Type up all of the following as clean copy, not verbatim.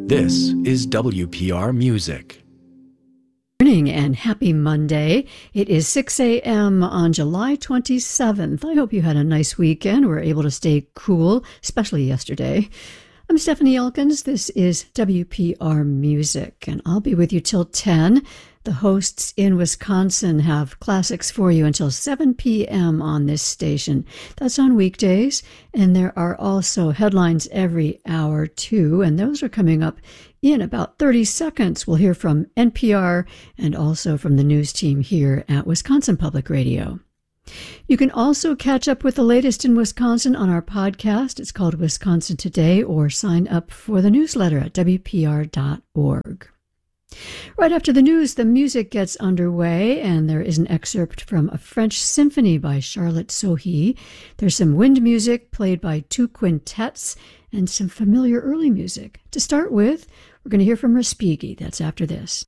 This is WPR Music. Morning and happy Monday. It is 6 a.m. on July 27th. I hope you had a nice weekend. Were able to stay cool, especially yesterday. I'm Stephanie Elkins. This is WPR Music, and I'll be with you till 10. The hosts in Wisconsin have classics for you until 7 p.m. on this station. That's on weekdays, and there are also headlines every hour, too, and those are coming up in about 30 seconds. We'll hear from NPR and also from the news team here at Wisconsin Public Radio. You can also catch up with the latest in Wisconsin on our podcast. It's called Wisconsin Today, or sign up for the newsletter at WPR.org. Right after the news, the music gets underway, and there is an excerpt from a French symphony by Charlotte Sohi. There's some wind music played by two quintets and some familiar early music. To start with, we're going to hear from Respighi. That's after this.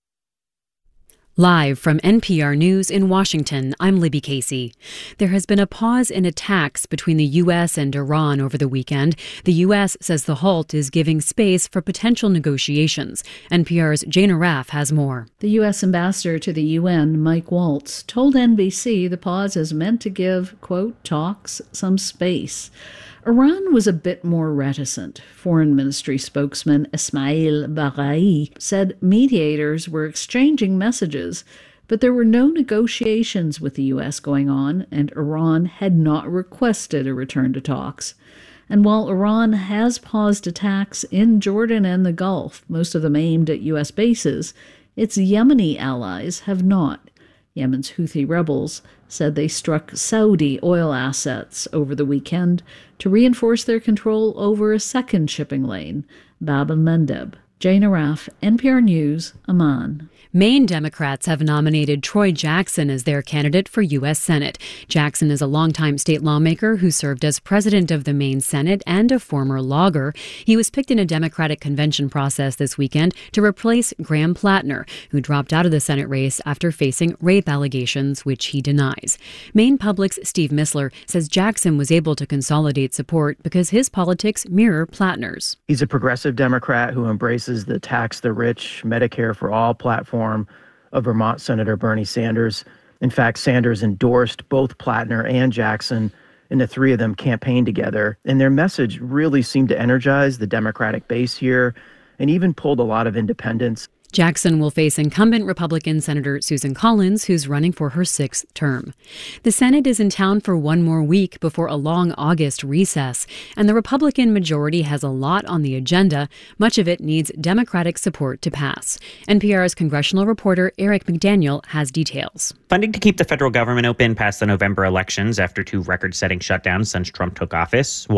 Live from NPR News in Washington, I'm Libby Casey. There has been a pause in attacks between the U.S. and Iran over the weekend. The U.S. says the halt is giving space for potential negotiations. NPR's Jane Arraf has more. The U.S. ambassador to the UN, Mike Waltz, told NBC the pause is meant to give, quote, talks some space. Iran was a bit more reticent. Foreign Ministry spokesman Ismail Baghai said mediators were exchanging messages, but there were no negotiations with the U.S. going on, and Iran had not requested a return to talks. And while Iran has paused attacks in Jordan and the Gulf, most of them aimed at U.S. bases, its Yemeni allies have not. Yemen's Houthi rebels said they struck Saudi oil assets over the weekend to reinforce their control over a second shipping lane, Bab el-Mandeb. Jane Arraf, NPR News, Amman. Maine Democrats have nominated Troy Jackson as their candidate for U.S. Senate. Jackson is a longtime state lawmaker who served as president of the Maine Senate and a former logger. He was picked in a Democratic convention process this weekend to replace Graham Plattner, who dropped out of the Senate race after facing rape allegations, which he denies. Maine Public's Steve Missler says Jackson was able to consolidate support because his politics mirror Plattner's. He's a progressive Democrat who embraces the tax the rich, Medicare for all platform of Vermont Senator Bernie Sanders. In fact, Sanders endorsed both Plattner and Jackson, and the three of them campaigned together. And their message really seemed to energize the Democratic base here and even pulled a lot of independents. Jackson will face incumbent Republican Senator Susan Collins, who's running for her sixth term. The Senate is in town for one more week before a long August recess, and the Republican majority has a lot on the agenda. Much of it needs Democratic support to pass. NPR's congressional reporter Eric McDaniel has details. Funding to keep the federal government open past the November elections after two record-setting shutdowns since Trump took office,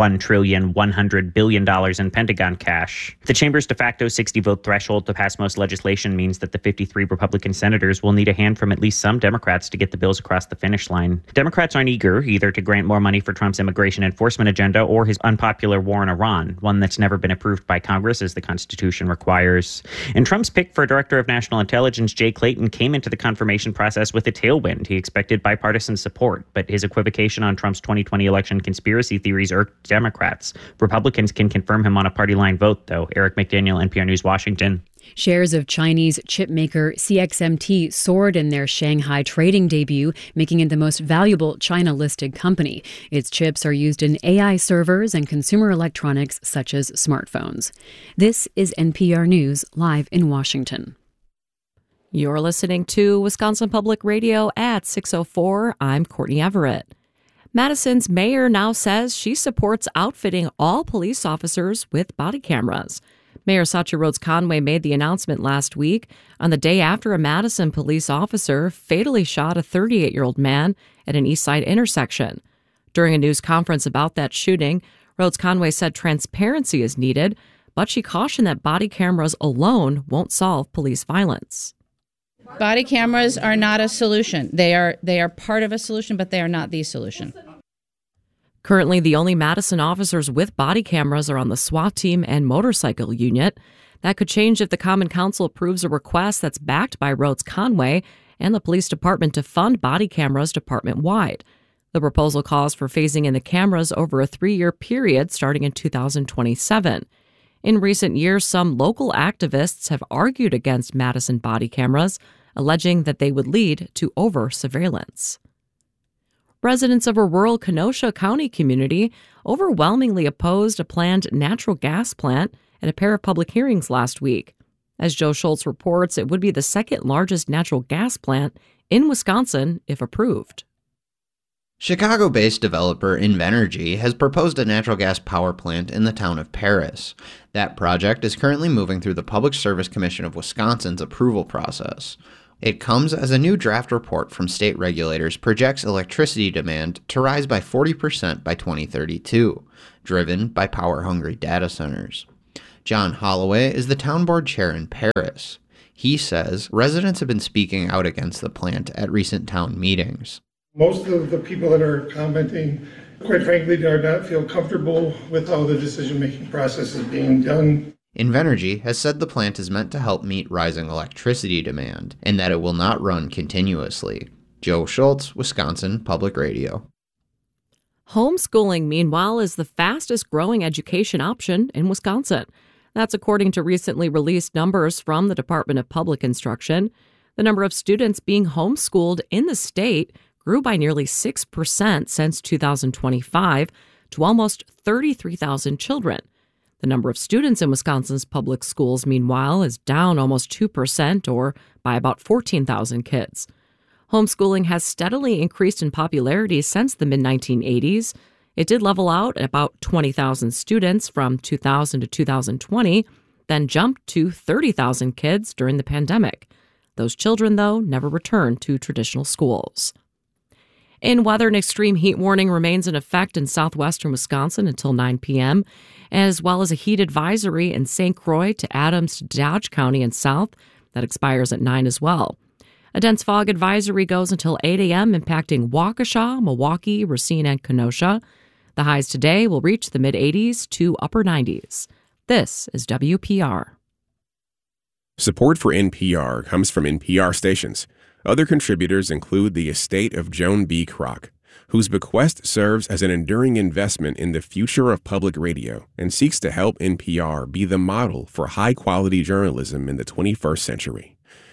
$1.1 trillion in Pentagon cash. The chamber's de facto 60-vote threshold to pass most legislation means that the 53 Republican senators will need a hand from at least some Democrats to get the bills across the finish line. Democrats aren't eager either to grant more money for Trump's immigration enforcement agenda or his unpopular war in Iran, one that's never been approved by Congress as the Constitution requires. And Trump's pick for Director of National Intelligence, Jay Clayton, came into the confirmation process with a tailwind. He expected bipartisan support, but his equivocation on Trump's 2020 election conspiracy theories irked Democrats. Republicans can confirm him on a party line vote, though. Eric McDaniel, NPR News, Washington. Shares of Chinese chip maker CXMT soared in their Shanghai trading debut, making it the most valuable China-listed company. Its chips are used in AI servers and consumer electronics such as smartphones. This is NPR News, live in Washington. You're listening to Wisconsin Public Radio at 6:04. I'm Courtney Everett. Madison's mayor now says she supports outfitting all police officers with body cameras. Mayor Satya Rhodes Conway made the announcement last week on the day after a Madison police officer fatally shot a 38-year-old man at an East Side intersection. During a news conference about that shooting, Rhodes Conway said transparency is needed, but she cautioned that body cameras alone won't solve police violence. Body cameras are not a solution. They are part of a solution, but they are not the solution. Currently, the only Madison officers with body cameras are on the SWAT team and motorcycle unit. That could change if the Common Council approves a request that's backed by Rhodes Conway and the police department to fund body cameras department-wide. The proposal calls for phasing in the cameras over a 3-year period starting in 2027. In recent years, some local activists have argued against Madison body cameras, alleging that they would lead to over-surveillance. Residents of a rural Kenosha County community overwhelmingly opposed a planned natural gas plant at a pair of public hearings last week. As Joe Schultz reports, it would be the second largest natural gas plant in Wisconsin if approved. Chicago-based developer Invenergy has proposed a natural gas power plant in the town of Paris. That project is currently moving through the Public Service Commission of Wisconsin's approval process. It comes as a new draft report from state regulators projects electricity demand to rise by 40% by 2032, driven by power-hungry data centers. John Holloway is the town board chair in Paris. He says residents have been speaking out against the plant at recent town meetings. Most of the people that are commenting, quite frankly, do not feel comfortable with how the decision-making process is being done. Invenergy has said the plant is meant to help meet rising electricity demand and that it will not run continuously. Joe Schultz, Wisconsin Public Radio. Homeschooling, meanwhile, is the fastest growing education option in Wisconsin. That's according to recently released numbers from the Department of Public Instruction. The number of students being homeschooled in the state grew by nearly 6% since 2025 to almost 33,000 children. The number of students in Wisconsin's public schools, meanwhile, is down almost 2%, or by about 14,000 kids. Homeschooling has steadily increased in popularity since the mid-1980s. It did level out at about 20,000 students from 2000 to 2020, then jumped to 30,000 kids during the pandemic. Those children, though, never returned to traditional schools. In weather, an extreme heat warning remains in effect in southwestern Wisconsin until 9 p.m., as well as a heat advisory in St. Croix to Adams to Dodge County and south that expires at 9 as well. A dense fog advisory goes until 8 a.m., impacting Waukesha, Milwaukee, Racine, and Kenosha. The highs today will reach the mid-80s to upper 90s. This is WPR. Support for NPR comes from NPR stations. Other contributors include the estate of Joan B. Kroc, whose bequest serves as an enduring investment in the future of public radio and seeks to help NPR be the model for high-quality journalism in the 21st century.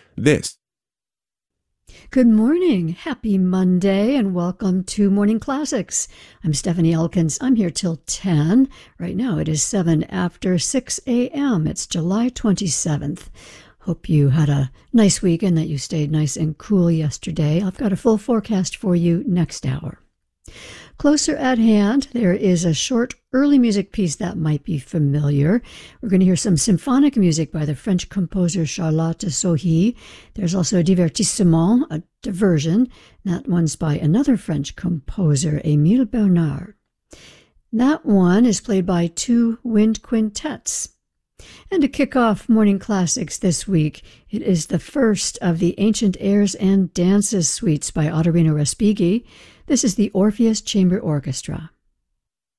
Good morning. Happy Monday and welcome to Morning Classics. I'm Stephanie Elkins. I'm here till 10. Right now it is 7 after 6 a.m. It's July 27th. Hope you had a nice weekend, that you stayed nice and cool yesterday. I've got a full forecast for you next hour. Closer at hand, there is a short early music piece that might be familiar. We're going to hear some symphonic music by the French composer Charlotte Sohi. There's also a divertissement, a diversion. That one's by another French composer, Émile Bernard. That one is played by two wind quintets. And to kick off Morning Classics this week, it is the first of the Ancient Airs and Dances suites by Ottorino Respighi. This is the Orpheus Chamber Orchestra.